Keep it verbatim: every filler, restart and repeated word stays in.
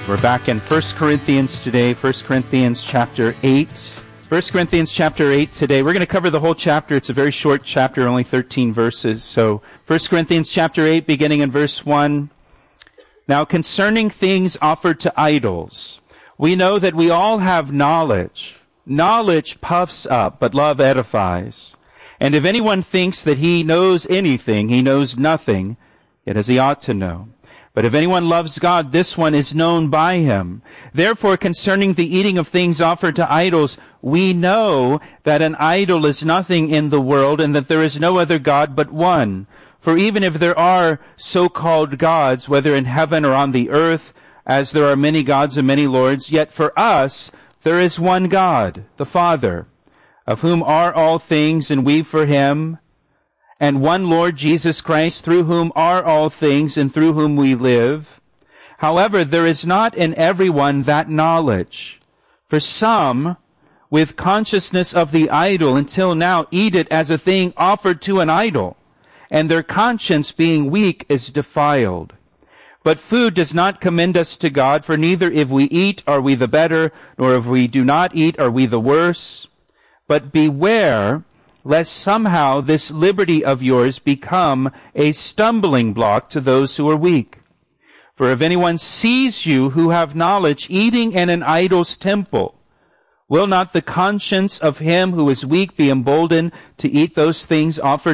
We're back in First Corinthians today, First Corinthians chapter eight. First Corinthians chapter eight today. We're going to cover the whole chapter. It's a very short chapter, only thirteen verses. So First Corinthians chapter eight, beginning in verse one. Now concerning things offered to idols, we know that we all have knowledge. Knowledge puffs up, but love edifies. And if anyone thinks that he knows anything, he knows nothing, yet as he ought to know. But if anyone loves God, this one is known by him. Therefore, concerning the eating of things offered to idols, we know that an idol is nothing in the world, and that there is no other God but one. For even if there are so-called gods, whether in heaven or on the earth, as there are many gods and many lords, yet for us there is one God, the Father, of whom are all things, and we for him, and one Lord Jesus Christ, through whom are all things, and through whom we live. However, there is not in everyone that knowledge. For some, with consciousness of the idol until now, eat it as a thing offered to an idol, and their conscience being weak is defiled. But food does not commend us to God, for neither if we eat are we the better, nor if we do not eat are we the worse. But beware, lest somehow this liberty of yours become a stumbling block to those who are weak. For if anyone sees you who have knowledge eating in an idol's temple, will not the conscience of him who is weak be emboldened to eat those things offered